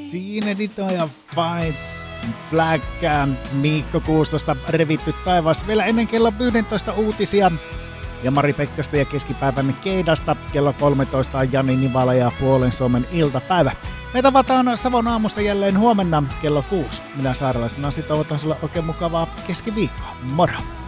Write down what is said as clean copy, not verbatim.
Siinä ja Fight Black, Miikko 16, Revitty taivas. Vielä ennen kello 11 uutisia ja Mari Pekkosta ja keskipäivän keidasta. Kello 13 Jani Nivala ja Puolen Suomen iltapäivä. Me tavataan Savon aamusta jälleen huomenna kello 6. Minä saarelaisena toivotan sulle oikein mukavaa keskiviikkoa. Moro!